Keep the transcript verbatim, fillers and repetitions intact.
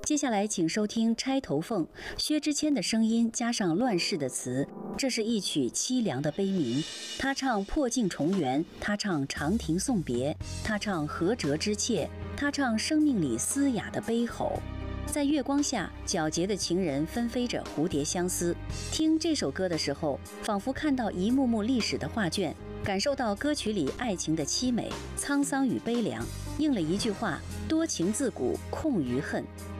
接下来，请收听《钗头凤》，薛之谦的声音加上乱世的词，这是一曲凄凉的悲鸣。他唱破镜重圆，他唱长亭送别，他唱合辙之切，他唱生命里嘶哑的悲吼。在月光下，皎洁的情人纷飞着蝴蝶相思。听这首歌的时候，仿佛看到一幕幕历史的画卷，感受到歌曲里爱情的凄美、沧桑与悲凉。应了一句话：多情自古空余恨。